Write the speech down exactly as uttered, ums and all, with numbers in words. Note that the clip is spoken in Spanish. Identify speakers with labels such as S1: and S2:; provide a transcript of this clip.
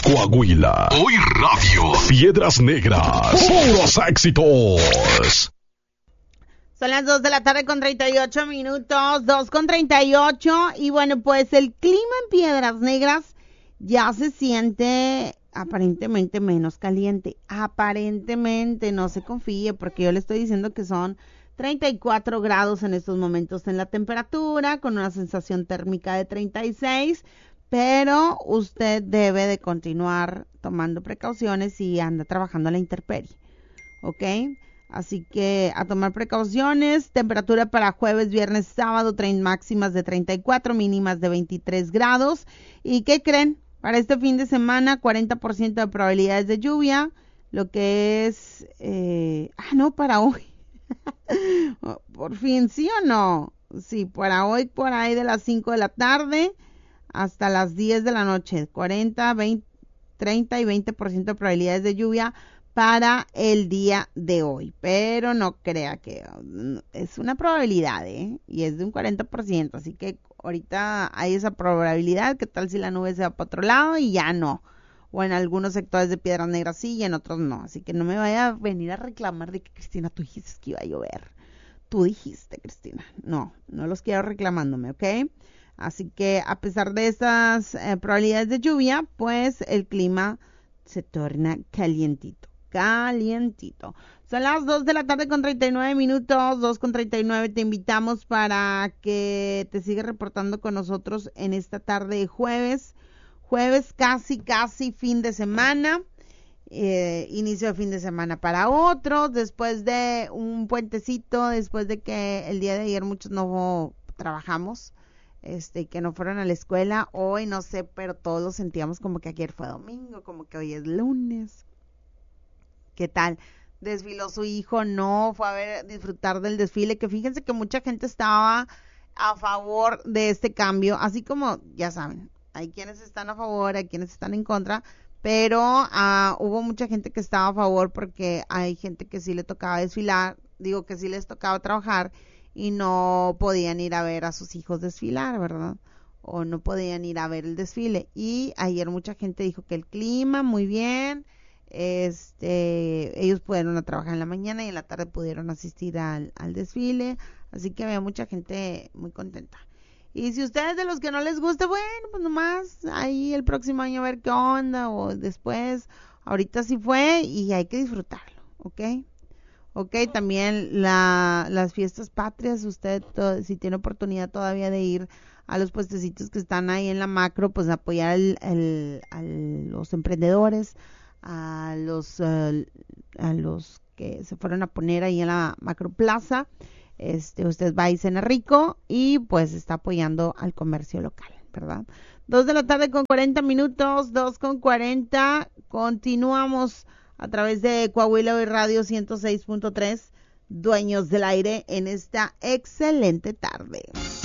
S1: Coahuila. Hoy Radio. Piedras Negras. Puros éxitos.
S2: Son las dos de la tarde con treinta y ocho minutos, dos con treinta y ocho, y bueno, pues el clima en Piedras Negras ya se siente aparentemente menos caliente, aparentemente, no se confíe, porque yo le estoy diciendo que son treinta y cuatro grados en estos momentos en la temperatura, con una sensación térmica de treinta y seis, pero usted debe de continuar tomando precauciones y anda trabajando a la intemperie, ¿ok? Así que a tomar precauciones. Temperatura para jueves, viernes, sábado, traen máximas de treinta y cuatro, mínimas de veintitrés grados. ¿Y qué creen? Para este fin de semana, cuarenta por ciento de probabilidades de lluvia, lo que es... Eh, ah, no, para hoy. Por fin, ¿sí o no? Sí, para hoy por ahí de las cinco de la tarde hasta las diez de la noche. cuarenta, veinte, treinta y veinte por ciento de probabilidades de lluvia para el día de hoy, pero no crea que es una probabilidad, ¿eh? Y es de un cuarenta por ciento, así que ahorita hay esa probabilidad. ¿Qué tal si la nube se va para otro lado y ya no? O en algunos sectores de Piedras Negras sí y en otros no, así que no me vaya a venir a reclamar de que Cristina, tú dijiste que iba a llover. Tú dijiste, Cristina. No, no los quiero reclamándome, ¿ok? Así que a pesar de estas eh, probabilidades de lluvia, pues el clima se torna calientito. Calientito. Son las dos de la tarde con treinta y nueve minutos, dos con treinta y nueve. Te invitamos para que te sigas reportando con nosotros en esta tarde de jueves. Jueves casi, casi fin de semana. Eh, inicio de fin de semana para otros, después de un puentecito, después de que el día de ayer muchos no trabajamos, este, que no fueron a la escuela. Hoy no sé, pero todos lo sentíamos como que ayer fue domingo, como que hoy es lunes. ¿Qué tal? Desfiló su hijo, no fue a ver, disfrutar del desfile, que fíjense que mucha gente estaba a favor de este cambio, así como, ya saben, hay quienes están a favor, hay quienes están en contra, pero uh, hubo mucha gente que estaba a favor porque hay gente que sí le tocaba desfilar, digo que sí les tocaba trabajar y no podían ir a ver a sus hijos desfilar, ¿verdad? O no podían ir a ver el desfile. Y ayer mucha gente dijo que el clima, muy bien, este, ellos pudieron trabajar en la mañana y en la tarde pudieron asistir al, al desfile, así que había mucha gente muy contenta. Y si ustedes de los que no les gusta, bueno, pues nomás ahí el próximo año a ver qué onda, o después, ahorita sí fue y hay que disfrutarlo, ¿ok? Ok, también la, las fiestas patrias, usted to, si tiene oportunidad todavía de ir a los puestecitos que están ahí en la macro, pues apoyar el, el, a los emprendedores, a los uh, a los que se fueron a poner ahí en la macro plaza. Este, usted va y cena rico y pues está apoyando al comercio local, ¿verdad? Dos de la tarde con cuarenta minutos, dos con cuarenta, continuamos a través de Coahuila Hoy Radio ciento seis punto tres, dueños del aire en esta excelente tarde.